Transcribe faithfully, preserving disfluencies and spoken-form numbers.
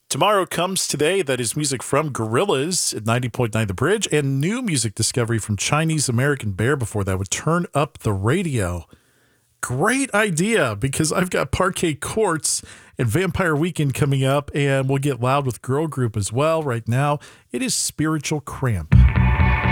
Tomorrow Comes Today. That is music from Gorillaz at ninety point nine The Bridge, and new music discovery from Chinese American Bear before that would Turn Up the Radio. Great idea, because I've got Parquet Courts and Vampire Weekend coming up, and we'll get loud with girl group as well. Right now, it is Spiritual Cramp.